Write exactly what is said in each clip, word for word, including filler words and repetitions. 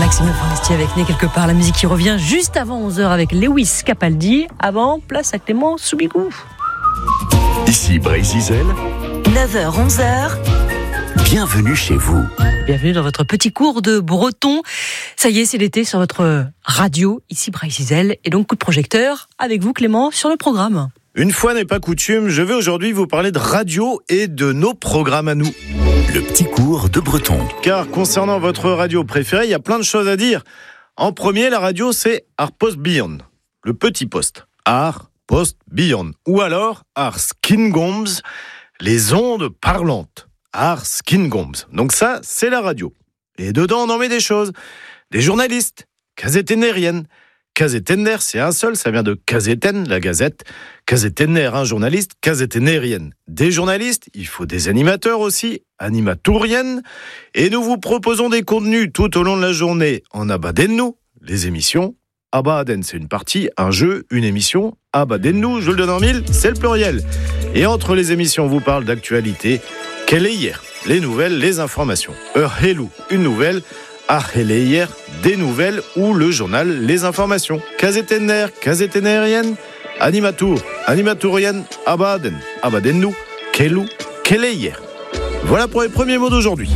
Maxime Le Forestier avec Né quelque part, la musique qui revient juste avant onze heures avec Lewis Capaldi. Avant, place à Clément Soubigou. Ici Brésil, neuf heures onze heures. Bienvenue chez vous. Bienvenue dans votre petit cours de breton. Ça y est, c'est l'été sur votre radio, ici Brésil. Et donc coup de projecteur avec vous Clément sur le programme. Une fois n'est pas coutume, je vais aujourd'hui vous parler de radio et de nos programmes à nous. Le petit cours de breton. Car concernant votre radio préférée, il y a plein de choses à dire. En premier, la radio, c'est Ar Post Beyond, le petit poste. Ar Post Beyond. Ou alors Ar Skingoms, les ondes parlantes. Ar Skingoms. Donc ça, c'est la radio. Et dedans, on en met des choses. Des journalistes, gazetteneriennes. Gazettener, c'est un seul, ça vient de Gazeten, la gazette. Gazettener, un journaliste, gazettenerienne. Des journalistes, il faut des animateurs aussi, animatouriennes. Et nous vous proposons des contenus tout au long de la journée en Abadennou, les émissions. Abaden, c'est une partie, un jeu, une émission. Abadennou, je le donne en mille, c'est le pluriel. Et entre les émissions, on vous parle d'actualité. Quelle est hier? Les nouvelles, les informations. Hello, une nouvelle. Hier, des nouvelles ou le journal, les informations. Gazettener, gazettenerienne, animatour, animatourienne, abaden, abadennou, kelou, hier. Voilà pour les premiers mots d'aujourd'hui.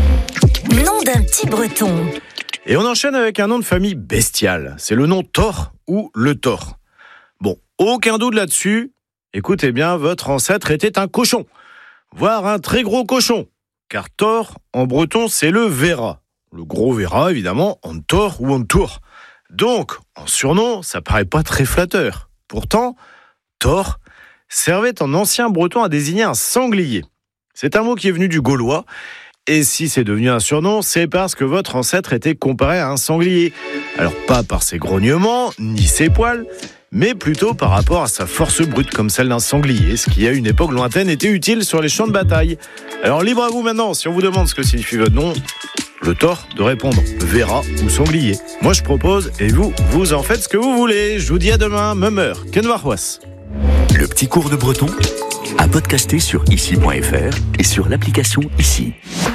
Nom d'un petit breton. Et on enchaîne avec un nom de famille bestial. C'est le nom Thor ou le Thor. Bon, aucun doute là-dessus. Écoutez bien, votre ancêtre était un cochon, voire un très gros cochon. Car Thor, en breton, c'est le Vera. Le gros Vera, évidemment, en Thor ou en Tour. Donc, en surnom, ça paraît pas très flatteur. Pourtant, Thor servait en ancien breton à désigner un sanglier. C'est un mot qui est venu du gaulois. Et si c'est devenu un surnom, c'est parce que votre ancêtre était comparé à un sanglier. Alors, pas par ses grognements, ni ses poils, mais plutôt par rapport à sa force brute, comme celle d'un sanglier, ce qui à une époque lointaine était utile sur les champs de bataille. Alors, libre à vous maintenant, si on vous demande ce que signifie votre nom, le tort de répondre Vera ou sanglier. Moi je propose et vous, vous en faites ce que vous voulez. Je vous dis à demain, même heure. Ken Warwas. Le petit cours de breton à podcaster sur ici point f r et sur l'application Ici.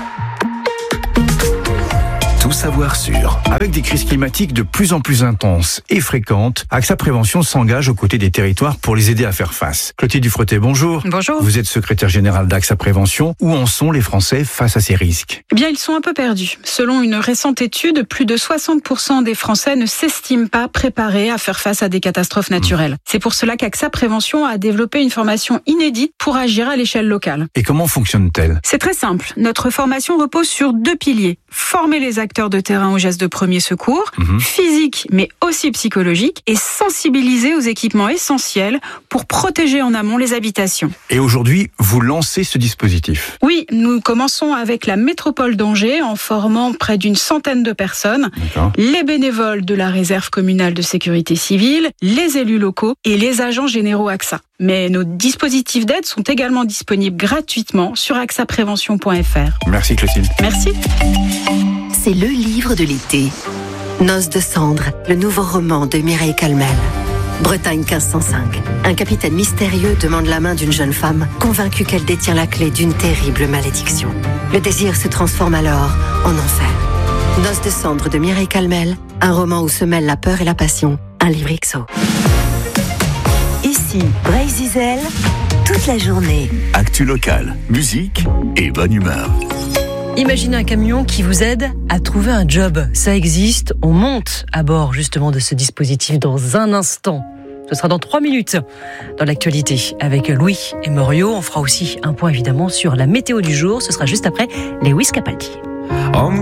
Tout savoir sur. Avec des crises climatiques de plus en plus intenses et fréquentes, AXA Prévention s'engage aux côtés des territoires pour les aider à faire face. Clotilde Dufretet, bonjour. Bonjour. Vous êtes secrétaire générale d'AXA Prévention. Où en sont les Français face à ces risques? Eh bien, ils sont un peu perdus. Selon une récente étude, plus de soixante pour cent des Français ne s'estiment pas préparés à faire face à des catastrophes naturelles. Mmh. C'est pour cela qu'AXA Prévention a développé une formation inédite pour agir à l'échelle locale. Et comment fonctionne-t-elle? C'est très simple. Notre formation repose sur deux piliers. Former les acteurs de terrain aux gestes de premier secours, mmh. physique mais aussi psychologique, et sensibiliser aux équipements essentiels pour protéger en amont les habitations. Et aujourd'hui, vous lancez ce dispositif? Oui, nous commençons avec la métropole d'Angers en formant près d'une centaine de personnes, D'accord. les bénévoles de la réserve communale de sécurité civile, les élus locaux et les agents généraux AXA. Mais nos dispositifs d'aide sont également disponibles gratuitement sur axa prévention point f r. Merci Clotilde. Merci. C'est le livre de l'été. Noces de cendres, le nouveau roman de Mireille Calmel. Bretagne quinze cent cinq. Un capitaine mystérieux demande la main d'une jeune femme, convaincue qu'elle détient la clé d'une terrible malédiction. Le désir se transforme alors en enfer. Noces de cendres de Mireille Calmel, un roman où se mêlent la peur et la passion. Un livre X O. Ici, Brésil, toute la journée. Actu locale, musique et bonne humeur. Imaginez un camion qui vous aide à trouver un job. Ça existe. On monte à bord justement de ce dispositif dans un instant. Ce sera dans trois minutes dans l'actualité avec Louis et Morio. On fera aussi un point évidemment sur la météo du jour. Ce sera juste après Lewis Capaldi.